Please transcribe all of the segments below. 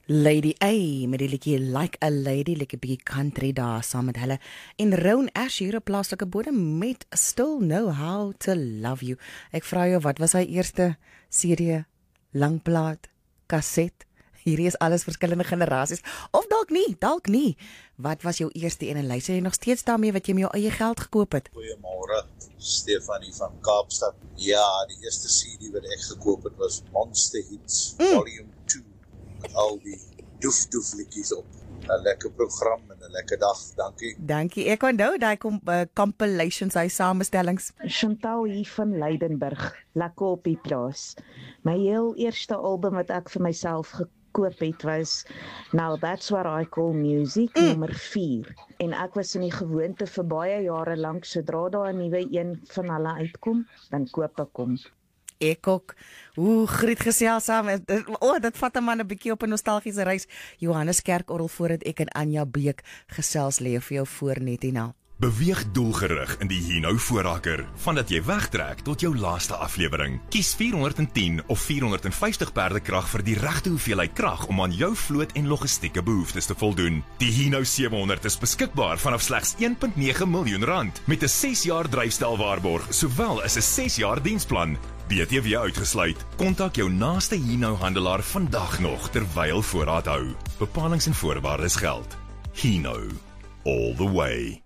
Lady A met die liedjie Like a Lady, lekker bietjie country daar saam met hulle. En Rowan Ash hier op plaaslike bodem met Still Know How to Love You. Ek vra jou, wat was hy eerste CD, langplaat, kaset? Hierdie is alles verskillende generasies. Of dalk nie. Wat was jou eerste een en luister jy nog steeds daarmee wat jy met jou eie geld gekoop het? Goeiemôre, Stefanie van Kaapstad. Ja, die eerste CD wat ek gekoop het was Monster Hits Volume 2. Met al die doef liedjies op. 'n Lekker program en 'n lekker dag, dankie. Dankie, ek onthou daai compilations, hy samestellings. Chantal hier van Leidenburg, lekker op die plaas. My heel eerste album wat ek vir myself gekoop het was Now That's What I Call Music, nommer 4. En ek was in die gewoonte vir baie jare lank, sodra daar 'n nuwe een van hulle uitkom, dan koop ek hom. Ek ook. Griet gesels saam. Dit vat 'n man 'n bietjie op 'n nostalgiese reis. Johannes Kerkorrel voordat ek en Anja Beek gesels lê vir jou voor net hierna. Beweeg doelgerig in die Hino voorraker, vandat jy wegtrek tot jou laaste aflewering. Kies 410 of 450 perdekrag vir die regte hoeveelheid krag om aan jou vloot en logistieke behoeftes te voldoen. Die Hino 700 is beskikbaar vanaf slegs 1.9 miljoen rand met 'n 6 jaar dryfstelwaarborg sowel as 'n 6 jaar diensplan. BTW uitgesluit. Kontak jou naaste Hino handelaar vandag nog terwyl voorraad hou. Bepalings en voorwaardes geld. Hino, all the way.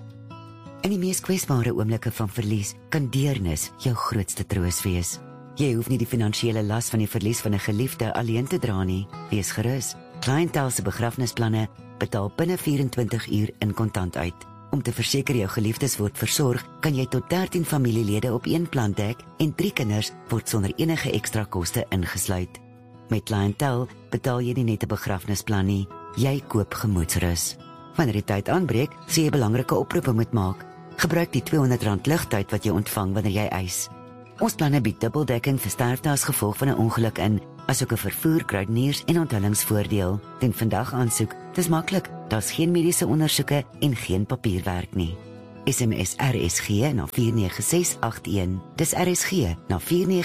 In die mees kwesbare oomblikke van verlies kan deernis jou grootste troos wees. Jy hoef nie die finansiële las van die verlies van 'n geliefde alleen te dra nie. Wees gerus. Clientele se begrafnisplanne betaal binne 24 uur in kontant uit. Om te verseker jou geliefdes word versorg, kan jy tot 13 familielede op een plan dek en 3 kinders word sonder enige ekstra koste ingesluit. Met Clientele betaal jy nie net 'n begrafnisplan nie, jy koop gemoedsrus. Wanneer die tyd aanbreek, sê jy belangrike oproepe moet maak. Gebruik die R200 ligtyd wat jy ontvang wanneer jy eis. Ons planne bied dubbeldekking vir sterfte as gevolg van 'n ongeluk in, asook 'n vervoer, kruideniers en onthullingsvoordeel. Doen vandag aansoek. Dis maklik. Daar's geen mediese ondersoeke en geen papierwerk nie. SMS RSG na 49681. Dis RSG na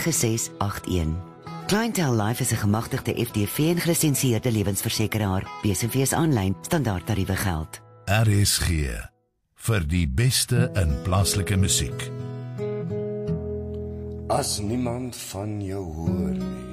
49681. Clientele Life is 'n gemagtigde FDV en gelisensieerde lewensversekeraar. BSV's aanlyn standaardtariewe geld. RSG vir die beste in plaaslike musiek. As niemand van jou hoor nie,